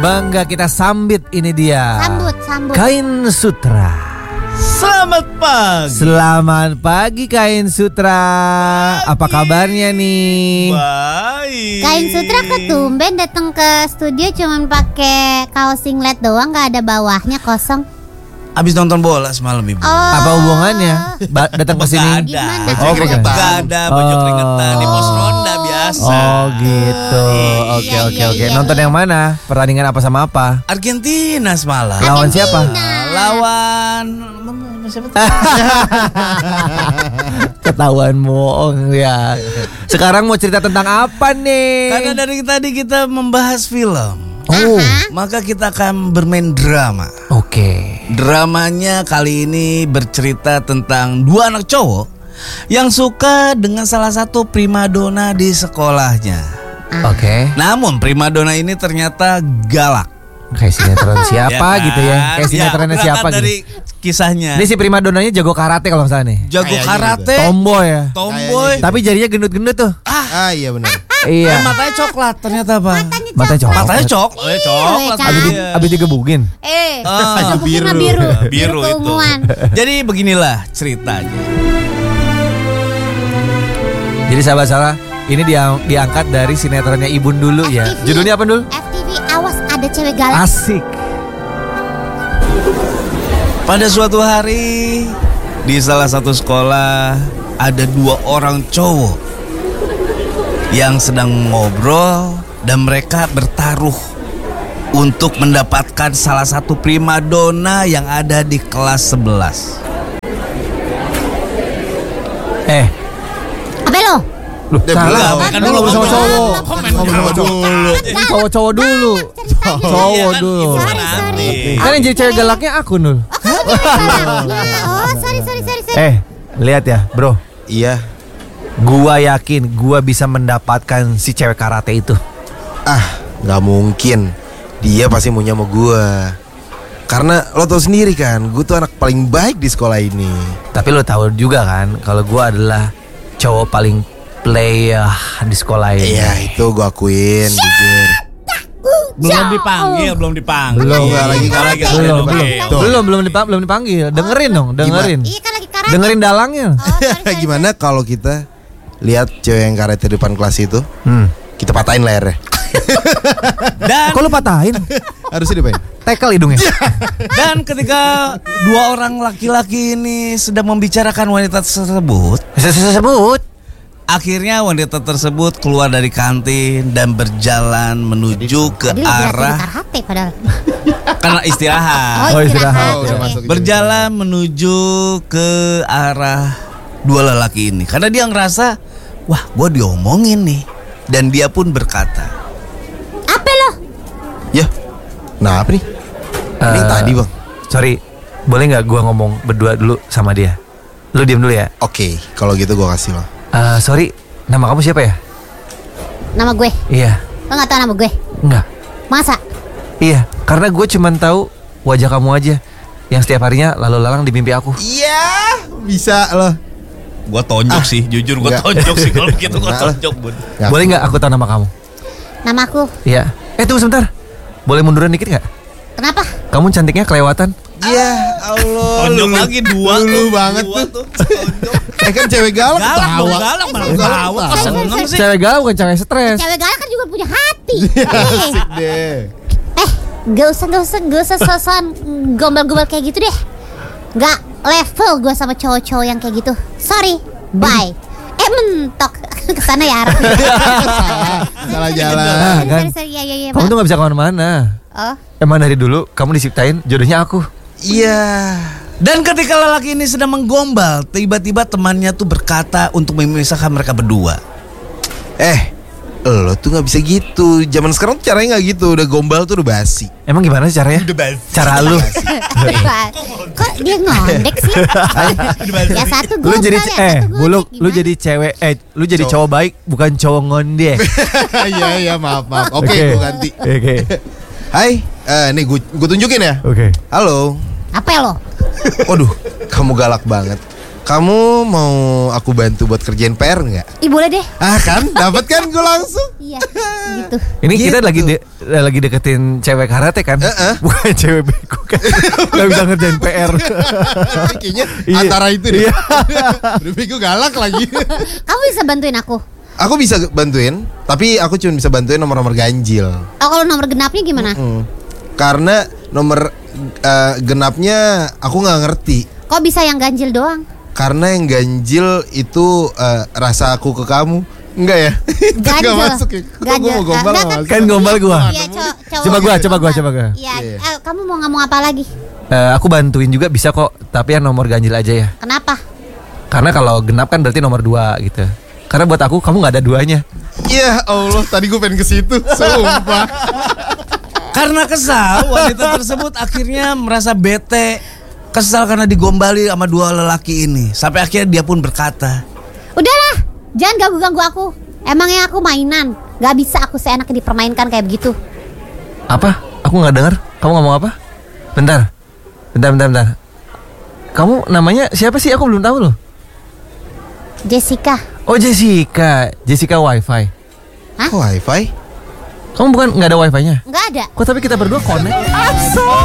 Bangga kita sambit, ini dia. Sambut. Kain Sutra. Selamat pagi. Selamat pagi Kain Sutra. Apa kabarnya nih? Baik. Kain Sutra ketumben datang ke studio cuman pakai kaos singlet doang, nggak ada bawahnya, kosong. Abis nonton bola semalam ibu. Apa hubungannya? Datang ke sini? Gimana? Baju keringetan. Gak ada baju keringetan di pos ronda biasa. Oh gitu. Oke. Nonton yang mana? Pertandingan apa sama apa? Argentina semalam. Lawan siapa? Lawan siapa? Ketahuan bohong ya. Sekarang mau cerita tentang apa nih? Karena dari tadi kita membahas film. Oh, Maka kita akan bermain drama. oke. Dramanya kali ini bercerita tentang dua anak cowok yang suka dengan salah satu primadona di sekolahnya. Oke. Namun primadona ini ternyata galak. Kayak sinetron siapa Ya kan? gitu ya? Kayak sinetronnya berangkat siapa dari gitu? kisahnya. Ini si primadonanya jago karate kalau nggak salah nih. Jago Kayaknya karate, Tomboy ya. tomboy, Tapi jarinya gendut-gendut tuh. Iya benar. Iya. matanya coklat ternyata apa? Matanya coklat. Matanya coklat, coklat. Iya. Abis digebugin. Biru. Biru itu. keunguan. Jadi beginilah ceritanya. Jadi sahabat-sahabat, ini diangkat dari sinetronnya Ibun dulu ya. FTV. Judulnya apa dulu? FTV, awas ada cewek galak. Asik. Pada suatu hari di salah satu sekolah ada dua orang cowok yang sedang ngobrol dan mereka bertaruh untuk mendapatkan salah satu primadona yang ada di kelas 11. Apa lo? Loh, salah. Bukan Kan ngobrol sama cowok. Ngobrol sama cowok. Ini cowok-cowok dulu. Cowok dulu. Sorry. Kan yang jadi cewek galaknya aku, Nul. Sorry. Lihat ya, bro. Iya. Gua yakin gua bisa mendapatkan si cewek karate itu. Nggak mungkin. Dia pasti maunya sama gua. Karena lo tau sendiri kan, gue tuh anak paling baik di sekolah ini. Tapi lo tahu juga kan kalau gua adalah cowok paling play di sekolah ini. Iya, itu gue akuin, jujur. Belum dipanggil. Belum. Nggak lagi karate. Belum dipanggil. Dengerin dong, dengerin. Iya kan lagi karate. Dengerin dalangnya. Sorry. Gimana kalau kita lihat cewek yang karate di depan kelas itu, kita patahin lehernya. Dan Kok lu patahin? Harusnya dipain. Tekel hidungnya. Dan ketika dua orang laki-laki ini sedang membicarakan wanita tersebut, Sebut. akhirnya wanita tersebut keluar dari kantin dan berjalan menuju ke Dia lagi arah karate padahal. karena istirahat. Oh, istirahat. Udah Oke. masuk. Berjalan menuju ke arah dua lelaki ini karena dia ngerasa, wah, gue diomongin nih. Dan dia pun berkata, Apa lo? Ya, nah apa nih? Ini tadi bang. Sorry, boleh nggak gua ngomong berdua dulu sama dia? Lu diam dulu ya. Oke, kalau gitu gue kasih lo. Sorry, nama kamu siapa ya? Nama gue. Iya. Lo gak tau nama gue? Enggak. Masa? Iya, karena gue cuman tahu wajah kamu aja yang setiap harinya lalu lalang di mimpi aku. Iya, bisa lo. gue tonjok sih, jujur gue Enggak. tonjok sih kalau gitu gue Enggak lah. tonjok, Bun. Boleh nggak aku tahu nama kamu? Nama aku. Iya. Tunggu sebentar. Boleh munduran dikit nggak? Kenapa? Kamu cantiknya kelewatan. Iya, Allah. Tonjok lagi dua Lu tuh. banget Dua tuh. Tonjok. Kan cewek galak Galak dong, ketawa. galak malah Galak ketawa. Kok ketawa. seneng sih? Cewek galau bukan cewek stres. Cewek galak kan juga punya hati. Asik deh. Gak usah sosokan gombal-gombal kayak gitu deh. Gak level gue sama cowok-cowok yang kayak gitu. Sorry, bye. Mentok kesana ya arah. Salah jalan. Nah, kan. Iya. Kamu tuh nggak bisa kemana-mana. Oh, Emang dari dulu kamu diciptain jodohnya aku. Iya. Dan ketika lelaki ini sedang menggombal, tiba-tiba temannya tuh berkata untuk memisahkan mereka berdua. Lo tuh nggak bisa gitu. Zaman sekarang tuh caranya nggak gitu. Udah gombal tuh udah basi. Emang gimana sih caranya? Cara lu. kok dia ngondek sih? Ya satu Lu gombal jadi ya, satu gombal. Buluk, lu Gimana? jadi cewek lu jadi cowok baik bukan cowok ngondek. Iya maaf. Oke, gue ganti. Oke. Hai, nih gue tunjukin ya. Oke. Halo. Apa lo? Waduh, kamu galak banget. Kamu mau aku bantu buat kerjain PR nggak? Ih boleh deh. Ah kan, dapat kan gue langsung. Iya, gitu. Ini kita Gitu. lagi deketin cewek karate kan? Bukan cewek bego kan? Gak bisa ngerjain PR. Kayaknya Iya. antara itu deh. Iya. Tapi gue galak lagi. Kamu bisa bantuin aku? Aku bisa bantuin, tapi aku cuma bisa bantuin nomor-nomor ganjil. Oh, kalau nomor genapnya gimana? Karena nomor genapnya aku nggak ngerti. Kok bisa yang ganjil doang? Karena yang ganjil itu rasa aku ke kamu. Enggak ya? Itu nggak Ganjil. masuk ya? Kok Ganjil. gue mau gombal Nggak, nggak kan- masuk? Kan gombal gua. Iya, cowok. Coba gua. Iya, Iya. kamu mau ngomong apa lagi? Aku bantuin juga bisa kok, tapi yang nomor ganjil aja ya. Kenapa? Karena kalau genap kan berarti nomor 2 gitu. Karena buat aku kamu nggak ada duanya. Ya Allah, tadi gue pengen ke situ. Sumpah. Karena kesal, wanita tersebut akhirnya merasa bete. Kesal karena digombali sama dua lelaki ini. Sampai akhirnya dia pun berkata, Udahlah, jangan ganggu-ganggu aku. Emangnya aku mainan? Gak bisa aku seenaknya dipermainkan kayak begitu. Apa? Aku nggak dengar. Kamu ngomong apa? Bentar. Kamu namanya siapa sih? Aku belum tahu loh. Jessica. Oh Jessica Wi-Fi. Hah? Wifi? Kamu bukan nggak ada Wi-Fi-nya? Nggak ada. Kok tapi kita berdua connect?